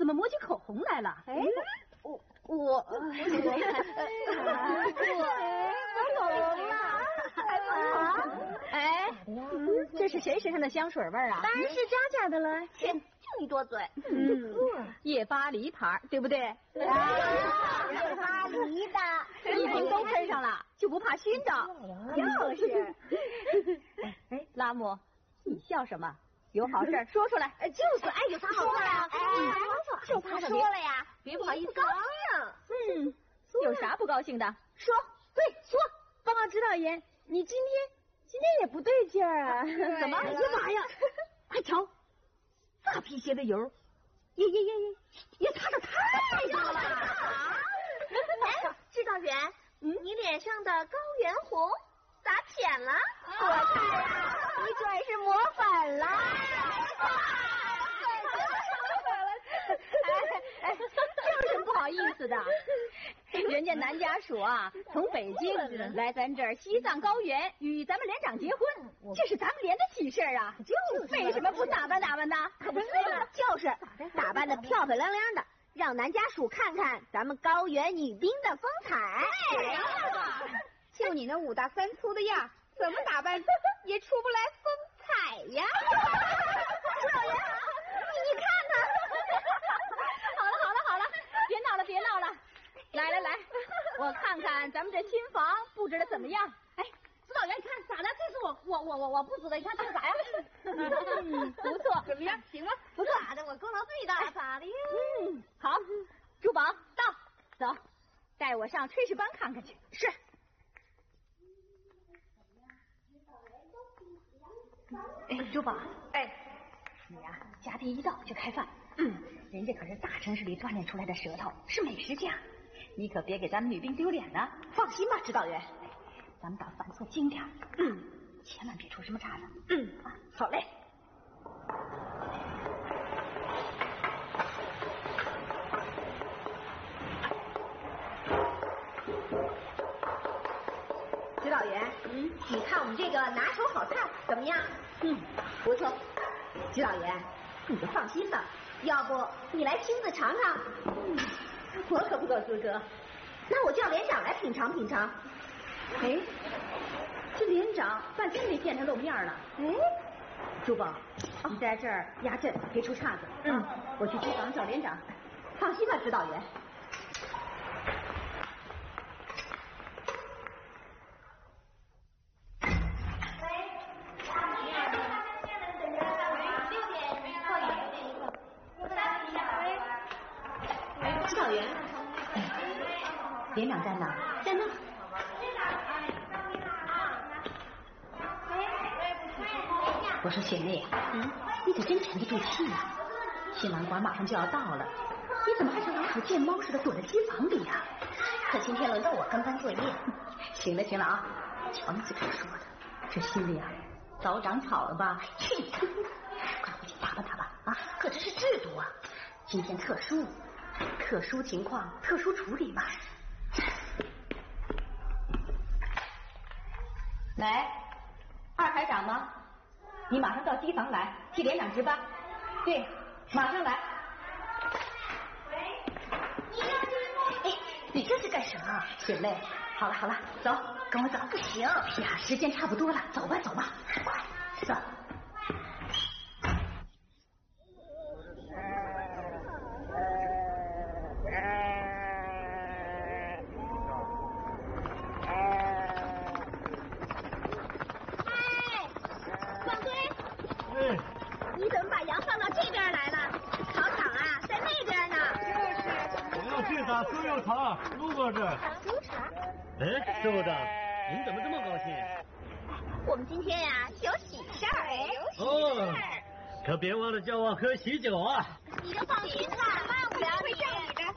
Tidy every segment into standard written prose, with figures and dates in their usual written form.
怎么抹起口红来了？ 哎，我口红了。 哎，这是谁身上的香水味啊？ 当然是佳佳的了。切，就你多嘴。 叶巴黎牌，对不对？ 叶巴黎的， 一瓶都喷上了，就不怕熏着？ 就是。 哎，拉姆，你笑什么？有好事说出来。 就是，哎，有啥好事啊？就他说了呀， 别不好意思。 高兴。 有啥不高兴的？ 说。报告指导员，你今天也不对劲儿啊。 怎么？ 干嘛呀？快瞧，这皮鞋的油，也擦得太上了。哎，指导员，你脸上的高原红咋浅了？我猜呀，你准是抹粉了。 这有什么不好意思的？人家南家属啊，从北京来咱这儿西藏高原与咱们连长结婚，这是咱们连的喜事啊！为什么不打扮打扮呢？ 可不是嘛，就是打扮的漂漂亮亮的，让南家属看看咱们高原女兵的风采。 就你那5大3粗的样，怎么打扮也出不来风采呀！ 指导员，你看他。 好了，别闹了。来，我看看咱们这新房布置的怎么样？ 哎，指导员，你看咋的？这是我布置的，你看这是咋样？ 不错， 怎么样？行吗？ 不错，咋的？我功劳最大，咋的呀？ 好，珠宝到，走，带我上炊事班看看去。 是。 哎，珠宝，你呀，家庭一到就开饭。人家可是大城市里锻炼出来的舌头，是美食家，你可别给咱们女兵丢脸呢。 放心吧，指导员， 咱们把饭做精点。千万别出什么岔子。 好嘞。指导员，你看我们这个拿手好菜怎么样？不错。指导员，你就放心吧，要不你来亲自尝尝。我可不够资格，那我叫连长来品尝品尝。 哎，这连长半天没见他露面了。珠宝，你在这儿压阵，别出岔子。我去机房找连长。 放心吧，指导员。指导员， 连长在哪？ 在那。 我说雪妹，你可真沉得住气呀！新郎官马上就要到了，你怎么还像老鼠见猫似的躲在机房里呀？ 可今天轮到我跟班作业。 行了啊，瞧你嘴上说的，这心里啊早长草了吧？快回去打扮啊！可这是制度啊，今天特殊情况特殊处理嘛。来，2排长吗？你马上到机房来替连长值班。对，马上来。你这是干什么？雪妹，好了，走，跟我走。 不行呀，时间差不多了，走吧，快走。 你怎么把羊放到这边来了？草场啊，在那边呢。 我要去打酥油茶，路过这。 酥油茶？ 哎，师部长，您怎么这么高兴？ 我们今天呀，有喜事儿。 哦，可别忘了叫我喝喜酒啊！ 你就放心吧，忘不了你的。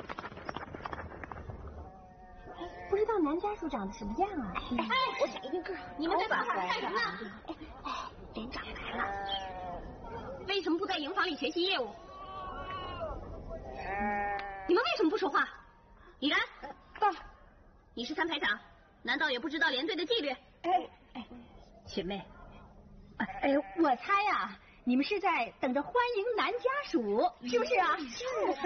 不知道南家属长得什么样啊？我想一个。你们在这干什么呢？连长来了。 为什么不在营房里学习业务？你们为什么不说话？李然，你是3排长，难道也不知道连队的纪律？雪妹，我猜呀，你们是在等着欢迎男家属，是不是啊？是。